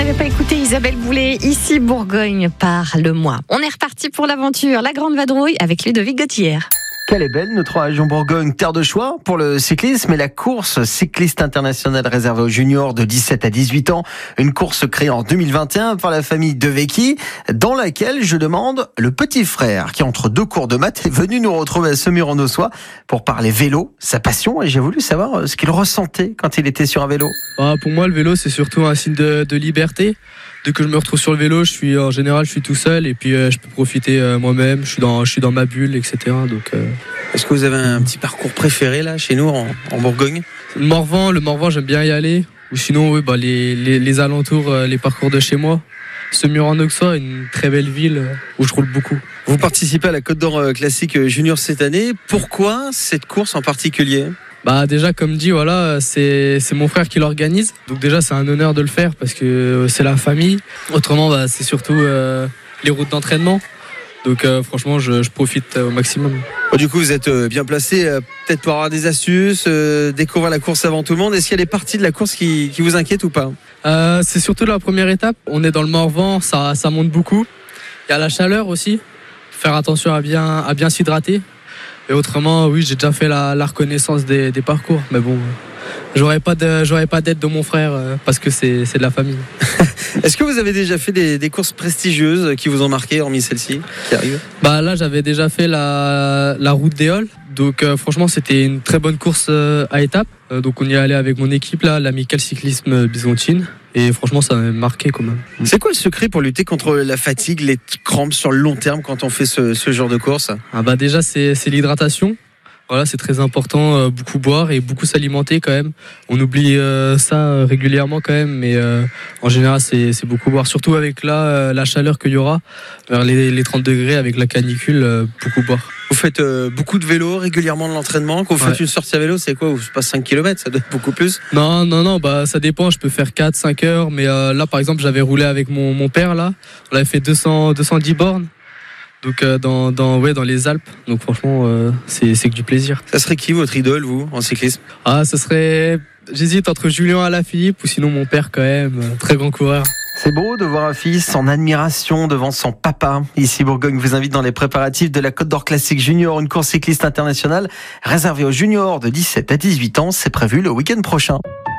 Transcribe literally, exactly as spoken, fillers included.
n'avait pas écouté Isabelle Boulay, ici Bourgogne, parle-moi. On est reparti pour l'aventure, la grande vadrouille avec Ludovic Gauthier. Quelle est belle notre région Bourgogne, terre de choix pour le cyclisme et la course cycliste internationale réservée aux juniors de dix-sept à dix-huit ans. Une course créée en deux mille vingt et un par la famille Devecchi, dans laquelle je demande le petit frère qui, entre deux cours de maths, est venu nous retrouver à Semur-en-Auxois pour parler vélo, sa passion, et j'ai voulu savoir ce qu'il ressentait quand il était sur un vélo. Ah, pour moi, le vélo, c'est surtout un signe de, de liberté. Dès que je me retrouve sur le vélo, je suis en général, je suis tout seul et puis euh, je peux profiter euh, moi-même. Je suis dans, je suis dans ma bulle, et cetera. Donc, euh... est-ce que vous avez un petit parcours préféré là chez nous en, en Bourgogne? Le Morvan, le Morvan, j'aime bien y aller. Ou sinon, oui, bah les, les, les alentours, euh, les parcours de chez moi. Semur-en-Auxois, une très belle ville euh, où je roule beaucoup. Vous participez à la Côte d'Or Classique Junior cette année. Pourquoi cette course en particulier? Bah déjà, comme dit, voilà, c'est c'est mon frère qui l'organise. Donc déjà, c'est un honneur de le faire parce que c'est la famille. Autrement, bah, c'est surtout euh, les routes d'entraînement. Donc euh, franchement, je, je profite au maximum. Bon, du coup, vous êtes bien placé, euh, peut-être pour avoir des astuces, euh, découvrir la course avant tout le monde. Est-ce qu'il y a des parties de la course qui, qui vous inquiètent ou pas? euh, C'est surtout la première étape. On est dans le Morvan, ça, ça monte beaucoup. Il y a la chaleur aussi. Faire attention à bien, à bien s'hydrater. Et autrement, oui, j'ai déjà fait la, la reconnaissance des, des parcours. Mais bon, j'aurais pas de, j'aurais pas d'aide de mon frère euh, parce que c'est, c'est de la famille. Est-ce que vous avez déjà fait des, des courses prestigieuses qui vous ont marqué, hormis celle-ci qui arrive? Bah là, j'avais déjà fait la, la route des Halles. Donc euh, franchement, c'était une très bonne course euh, à étapes. Euh, donc on y est allé avec mon équipe là, l'Amical Cyclisme Byzantine. Et franchement, ça m'a marqué quand même. C'est quoi le secret pour lutter contre la fatigue, les crampes sur le long terme quand on fait ce, ce genre de course? Ah bah déjà, c'est, c'est l'hydratation. Voilà, c'est très important, euh, beaucoup boire et beaucoup s'alimenter quand même. On oublie euh, ça euh, régulièrement quand même, mais euh, en général, c'est, c'est beaucoup boire. Surtout avec là, euh, la chaleur qu'il y aura, vers les, les trente degrés avec la canicule, euh, beaucoup boire. Vous faites euh, beaucoup de vélo, régulièrement de l'entraînement. Quand vous faites ouais. une sortie à vélo, c'est quoi? Vous passez cinq kilomètres, ça doit être beaucoup plus? Non, non, non, bah ça dépend. Je peux faire quatre, cinq heures, mais euh, là, par exemple, j'avais roulé avec mon, mon père, là. On avait fait deux cents, deux cent dix bornes. Donc euh, dans, dans, ouais, dans les Alpes. Donc franchement, euh, c'est, c'est que du plaisir. Ça serait qui votre idole, vous, en cyclisme? Ah, ça serait... J'hésite entre Julien Alaphilippe ou sinon mon père quand même. Euh, très grand coureur. C'est beau de voir un fils en admiration devant son papa. Ici, Bourgogne vous invite dans les préparatifs de la Côte d'Or Classique Junior, une course cycliste internationale réservée aux juniors de dix-sept à dix-huit ans. C'est prévu le week-end prochain.